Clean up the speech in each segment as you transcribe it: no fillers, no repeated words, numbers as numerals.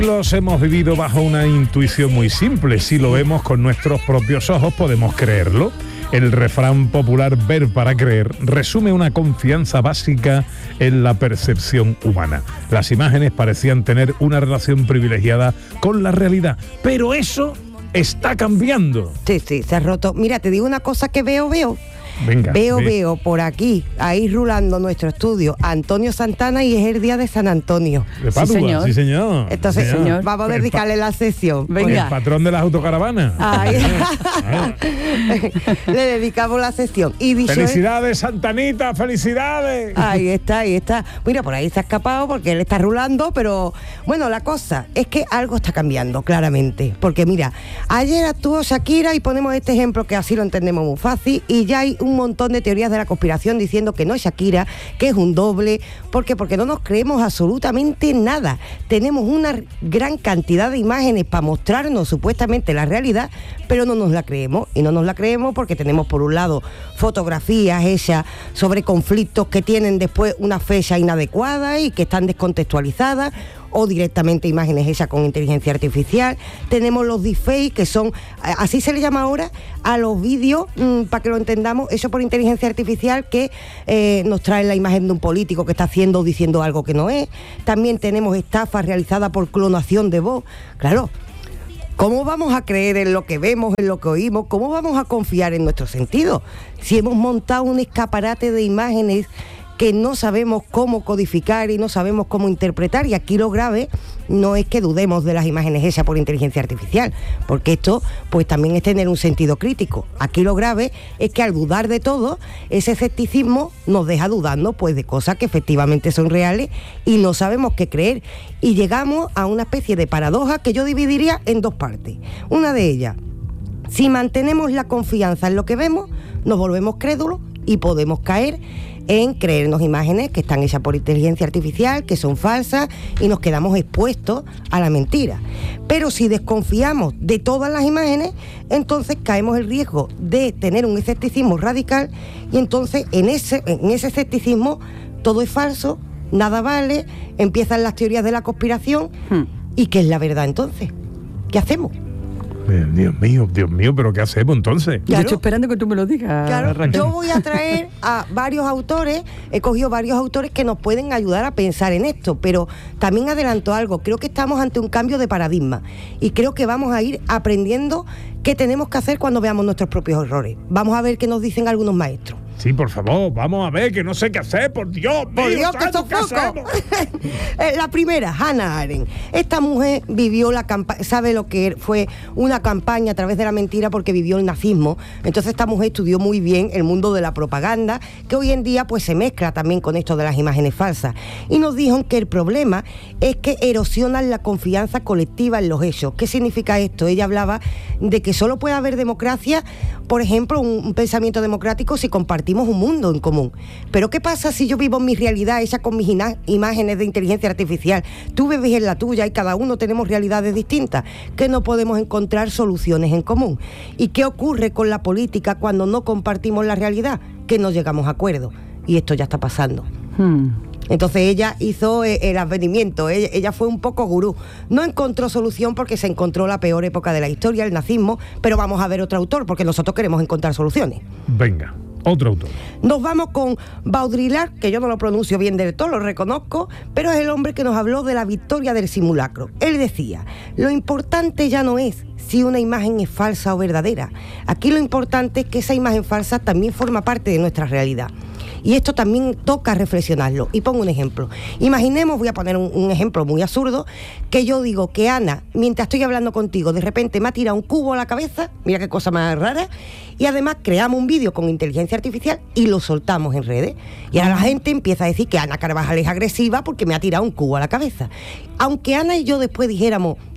Los hemos vivido bajo una intuición muy simple. Si lo vemos con nuestros propios ojos, podemos creerlo. El refrán popular "ver para creer" resume una confianza básica en la percepción humana. Las imágenes parecían tener una relación privilegiada con la realidad, pero eso está cambiando. Sí, se ha roto. Mira, te digo una cosa que veo. Venga, Veo por aquí, ahí rulando nuestro estudio, Antonio Santana, y es el día de San Antonio. De Padua, sí señor. Entonces, sí, señor. Vamos a dedicarle la sesión. Venga. El patrón de las autocaravanas. Le dedicamos la sesión. Y dicho felicidades, Santanita, felicidades. Ahí está. Mira, por ahí se ha escapado porque él está rulando, pero bueno, la cosa es que algo está cambiando, claramente. Porque mira, ayer actuó Shakira y ponemos este ejemplo que así lo entendemos muy fácil, y ya hay un montón de teorías de la conspiración diciendo que no es Shakira, que es un doble. ¿Por qué? Porque no nos creemos absolutamente nada. Tenemos una gran cantidad de imágenes para mostrarnos supuestamente la realidad, pero no nos la creemos. Y no nos la creemos porque tenemos, por un lado, fotografías hechas sobre conflictos que tienen después una fecha inadecuada y que están descontextualizadas, o directamente imágenes hechas con inteligencia artificial. Tenemos los deepfakes, que son, así se le llama ahora a los vídeos, para que lo entendamos, hechos por inteligencia artificial, que nos traen la imagen de un político que está haciendo o diciendo algo que no es. También tenemos estafas realizadas por clonación de voz. Claro, ¿cómo vamos a creer en lo que vemos, en lo que oímos? ¿Cómo vamos a confiar en nuestros sentidos? Si hemos montado un escaparate de imágenes que no sabemos cómo codificar y no sabemos cómo interpretar. Y aquí lo grave no es que dudemos de las imágenes hechas por inteligencia artificial, porque esto pues también es tener un sentido crítico. Aquí lo grave es que al dudar de todo, ese escepticismo nos deja dudando pues de cosas que efectivamente son reales y no sabemos qué creer. Y llegamos a una especie de paradoja que yo dividiría en dos partes. Una de ellas: si mantenemos la confianza en lo que vemos, nos volvemos crédulos y podemos caer en creernos imágenes que están hechas por inteligencia artificial, que son falsas, y nos quedamos expuestos a la mentira. Pero si desconfiamos de todas las imágenes, entonces caemos en el riesgo de tener un escepticismo radical, y entonces en ese escepticismo todo es falso, nada vale, empiezan las teorías de la conspiración. ¿Y qué es la verdad entonces? ¿Qué hacemos? Dios mío, ¿pero qué hacemos entonces? Claro. Yo estoy esperando que tú me lo digas. Claro, Raquel. yo voy a traer a varios autores, he cogido varios autores que nos pueden ayudar a pensar en esto, pero también adelanto algo: creo que estamos ante un cambio de paradigma y creo que vamos a ir aprendiendo qué tenemos que hacer cuando veamos nuestros propios errores. Vamos a ver qué nos dicen algunos maestros. Sí, por favor, vamos a ver, que no sé qué hacer, por Dios, que sofoco. La primera, Hannah Arendt. Esta mujer vivió la campaña, sabe lo que fue una campaña a través de la mentira, porque vivió el nazismo. Entonces esta mujer estudió muy bien el mundo de la propaganda, que hoy en día pues se mezcla también con esto de las imágenes falsas. Y nos dijo que el problema es que erosionan la confianza colectiva en los hechos. ¿Qué significa esto? Ella hablaba de que solo puede haber democracia, por ejemplo, un pensamiento democrático, si compartimos un mundo en común. Pero ¿qué pasa si yo vivo en mi realidad hecha con mis imágenes de inteligencia artificial? Tú vives en la tuya y cada uno tenemos realidades distintas, que no podemos encontrar soluciones en común. ¿Y qué ocurre con la política cuando no compartimos la realidad? Que no llegamos a acuerdos. Y esto ya está pasando. Entonces ella hizo el advenimiento, ella fue un poco gurú. No encontró solución porque se encontró la peor época de la historia, el nazismo, pero vamos a ver otro autor, porque nosotros queremos encontrar soluciones. Venga, otro autor. Nos vamos con Baudrillard, que yo no lo pronuncio bien del todo, lo reconozco, pero es el hombre que nos habló de la victoria del simulacro. Él decía: lo importante ya no es si una imagen es falsa o verdadera. Aquí lo importante es que esa imagen falsa también forma parte de nuestra realidad. Y esto también toca reflexionarlo. Y pongo un ejemplo. Imaginemos, voy a poner un ejemplo muy absurdo, que yo digo que Ana, mientras estoy hablando contigo, de repente me ha tirado un cubo a la cabeza, mira qué cosa más rara, y además creamos un vídeo con inteligencia artificial y lo soltamos en redes. Y ahora la gente empieza a decir que Ana Carvajal es agresiva porque me ha tirado un cubo a la cabeza. Aunque Ana y yo después dijéramos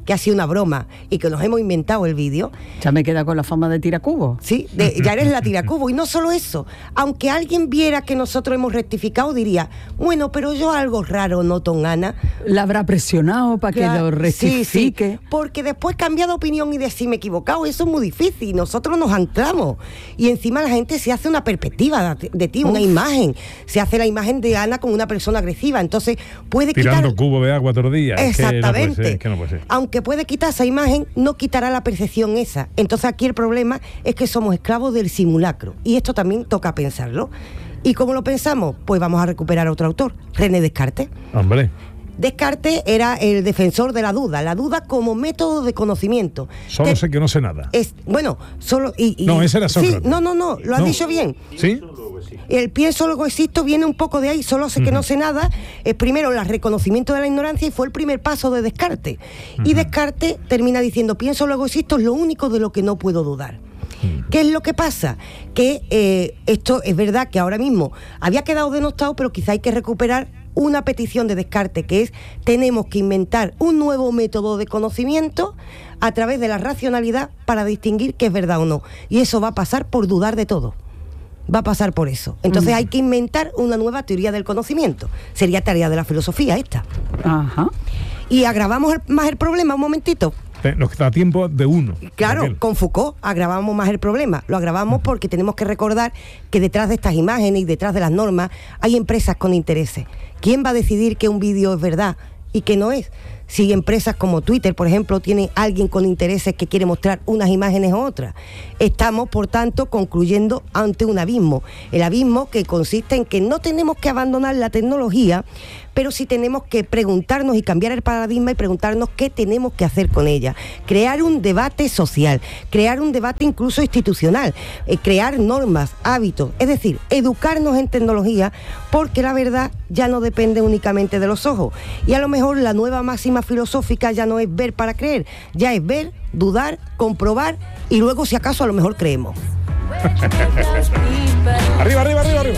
que ha sido una broma y que nos hemos inventado el vídeo. Ya me queda con la fama de tiracubo. Sí, ya eres la tiracubo. Y no solo eso, aunque alguien viera que nosotros hemos rectificado, diría, bueno, pero yo algo raro noto en Ana. La habrá presionado para que lo rectifique. Sí, porque después cambiar de opinión y decir me he equivocado, eso es muy difícil. Nosotros nos anclamos. Y encima la gente se hace una perspectiva de ti, una imagen. Se hace la imagen de Ana como una persona agresiva. Entonces puede tirando cubo de agua todos los días. Exactamente. Es que no puede ser. Aunque puede quitar esa imagen, no quitará la percepción esa. Entonces aquí el problema es que somos esclavos del simulacro. Y esto también toca pensarlo. ¿Y cómo lo pensamos? Pues vamos a recuperar a otro autor, René Descartes. Hombre. Descartes era el defensor de la duda como método de conocimiento. Solo sé que no sé nada. No, ese era Sócrates. Sí, no, lo has dicho bien. ¿Sí? El pienso luego existo viene un poco de ahí, solo sé que no sé nada. Es primero el reconocimiento de la ignorancia y fue el primer paso de Descartes. Y Descartes termina diciendo, pienso luego existo, es lo único de lo que no puedo dudar. ¿Qué es lo que pasa? Que esto es verdad que ahora mismo había quedado denostado, pero quizá hay que recuperar una petición de Descartes, que es tenemos que inventar un nuevo método de conocimiento a través de la racionalidad para distinguir qué es verdad o no. Y eso va a pasar por dudar de todo. Va a pasar por eso. Entonces hay que inventar una nueva teoría del conocimiento. Sería tarea de la filosofía esta. Ajá. Y agravamos más el problema, un momentito. Nos da tiempo de uno. Claro, Raquel. con Foucault agravamos más el problema. Lo agravamos porque tenemos que recordar que detrás de estas imágenes y detrás de las normas hay empresas con intereses. ¿Quién va a decidir que un vídeo es verdad y que no es? Si empresas como Twitter, por ejemplo, tienen alguien con intereses que quiere mostrar unas imágenes u otras. Estamos, por tanto, concluyendo ante un abismo. El abismo que consiste en que no tenemos que abandonar la tecnología, pero sí tenemos que preguntarnos y cambiar el paradigma y preguntarnos qué tenemos que hacer con ella. Crear un debate social, crear un debate incluso institucional, crear normas, hábitos, es decir, educarnos en tecnología, porque la verdad ya no depende únicamente de los ojos. Y a lo mejor la nueva máxima filosófica ya no es ver para creer, ya es ver, dudar, comprobar y luego si acaso a lo mejor creemos. Arriba, arriba, arriba, arriba.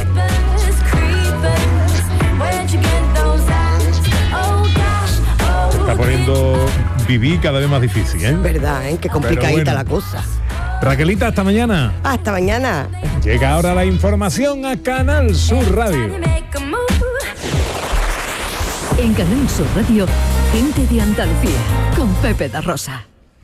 Se está poniendo vivir cada vez más difícil, ¿eh? Verdad, qué complicadita la cosa. Raquelita, hasta mañana. Hasta mañana. Llega ahora la información a Canal Sur Radio. En Canal Sur Radio, gente de Andalucía, con Pepe da Rosa.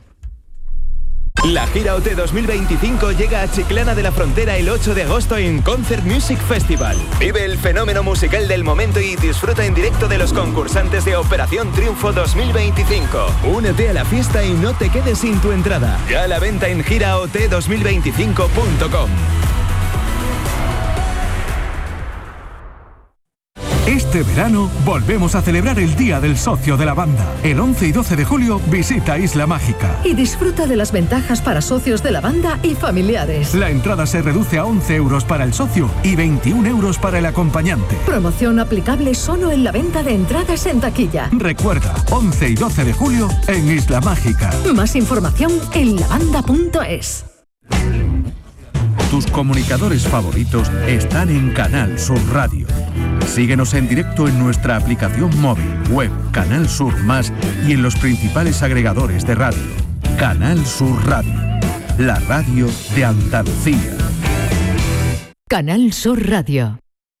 La gira OT 2025 llega a Chiclana de la Frontera el 8 de agosto en Concert Music Festival. Vive el fenómeno musical del momento y disfruta en directo de los concursantes de Operación Triunfo 2025. Únete a la fiesta y no te quedes sin tu entrada. Ya a la venta en giraot2025.com. Este verano volvemos a celebrar el Día del Socio de la Banda. El 11 y 12 de julio visita Isla Mágica. Y disfruta de las ventajas para socios de la banda y familiares. La entrada se reduce a 11 euros para el socio y 21 euros para el acompañante. Promoción aplicable solo en la venta de entradas en taquilla. Recuerda, 11 y 12 de julio en Isla Mágica. Más información en lavanda.es. Tus comunicadores favoritos están en Canal Sur Radio. Síguenos en directo en nuestra aplicación móvil, web, Canal Sur Más y en los principales agregadores de radio. Canal Sur Radio, la radio de Andalucía. Canal Sur Radio.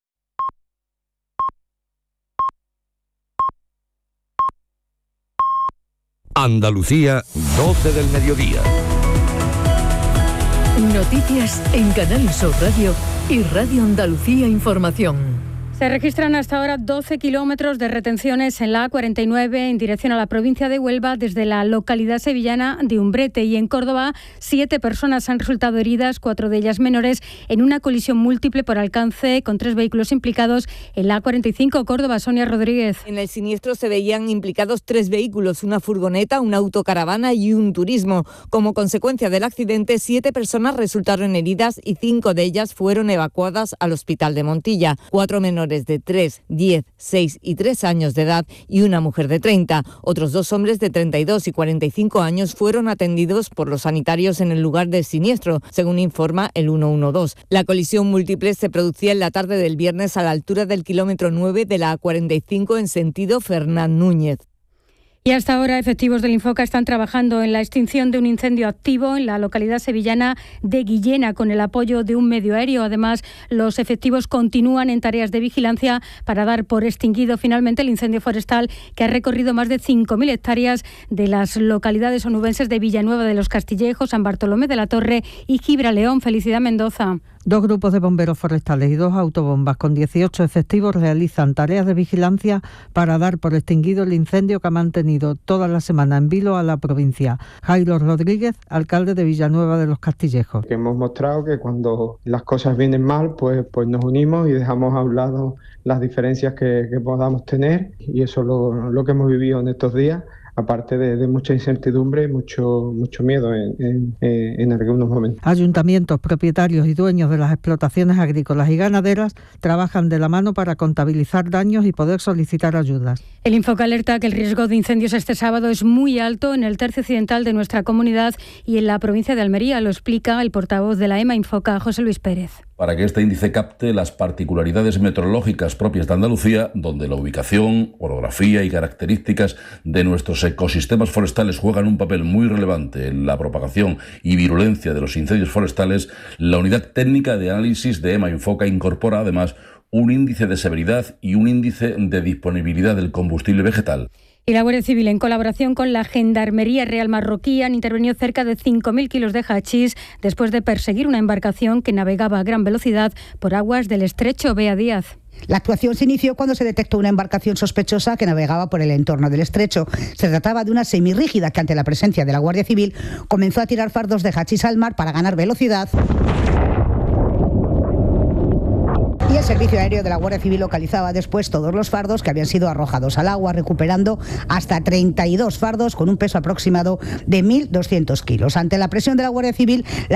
Andalucía, 12 del mediodía. Noticias en Canal Sur Radio y Radio Andalucía Información. Se registran hasta ahora 12 kilómetros de retenciones en la A49 en dirección a la provincia de Huelva desde la localidad sevillana de Umbrete, y en Córdoba 7 personas han resultado heridas, 4 de ellas menores, en una colisión múltiple por alcance con 3 vehículos implicados en la A45. Córdoba, Sonia Rodríguez. En el siniestro se veían implicados 3 vehículos, una furgoneta, una autocaravana y un turismo. Como consecuencia del accidente, 7 personas resultaron heridas y 5 de ellas fueron evacuadas al hospital de Montilla. 4 menores de 3, 10, 6 y 3 años de edad y una mujer de 30. Otros 2 hombres de 32 y 45 años fueron atendidos por los sanitarios en el lugar del siniestro, según informa el 112. La colisión múltiple se producía en la tarde del viernes a la altura del kilómetro 9 de la A45 en sentido Fernán Núñez. Y hasta ahora, efectivos del Infoca están trabajando en la extinción de un incendio activo en la localidad sevillana de Guillena con el apoyo de un medio aéreo. Además, los efectivos continúan en tareas de vigilancia para dar por extinguido finalmente el incendio forestal que ha recorrido más de 5.000 hectáreas de las localidades onubenses de Villanueva de los Castillejos, San Bartolomé de la Torre y Gibraleón. Felicidad Mendoza. 2 grupos de bomberos forestales y 2 autobombas con 18 efectivos realizan tareas de vigilancia para dar por extinguido el incendio que ha mantenido toda la semana en vilo a la provincia. Jairo Rodríguez, alcalde de Villanueva de los Castillejos. Hemos mostrado que cuando las cosas vienen mal, pues nos unimos y dejamos a un lado las diferencias que podamos tener, y eso es lo que hemos vivido en estos días. Aparte de mucha incertidumbre, mucho miedo en algunos momentos. Ayuntamientos, propietarios y dueños de las explotaciones agrícolas y ganaderas trabajan de la mano para contabilizar daños y poder solicitar ayudas. El Infoca alerta que el riesgo de incendios este sábado es muy alto en el tercio occidental de nuestra comunidad y en la provincia de Almería. Lo explica el portavoz de la EMA Infoca, José Luis Pérez. Para que este índice capte las particularidades meteorológicas propias de Andalucía, donde la ubicación, orografía y características de nuestros ecosistemas forestales juegan un papel muy relevante en la propagación y virulencia de los incendios forestales, la unidad técnica de análisis de EMA Infoca incorpora además un índice de severidad y un índice de disponibilidad del combustible vegetal. Y la Guardia Civil, en colaboración con la Gendarmería Real Marroquí, han intervenido cerca de 5.000 kilos de hachís después de perseguir una embarcación que navegaba a gran velocidad por aguas del estrecho. Bea Díaz. La actuación se inició cuando se detectó una embarcación sospechosa que navegaba por el entorno del estrecho. Se trataba de una semirrígida que, ante la presencia de la Guardia Civil, comenzó a tirar fardos de hachís al mar para ganar velocidad. Y el Servicio Aéreo de la Guardia Civil localizaba después todos los fardos que habían sido arrojados al agua, recuperando hasta 32 fardos con un peso aproximado de 1.200 kilos. Ante la presión de la Guardia Civil,